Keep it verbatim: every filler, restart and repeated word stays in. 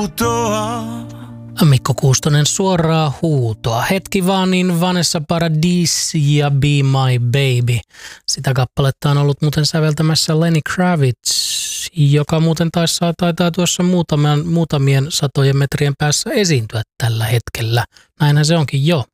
huutoa. Mikko Kuustonen, suoraa huutoa. Hetki vaan, niin Vanessa Paradis ja Be My Baby. Sitä kappaletta on ollut muuten säveltämässä Lenny Kravitz, joka muuten taisi, taitaa tuossa muutamien, muutamien satojen metrien päässä esiintyä tällä hetkellä. Näinhän se onkin jo.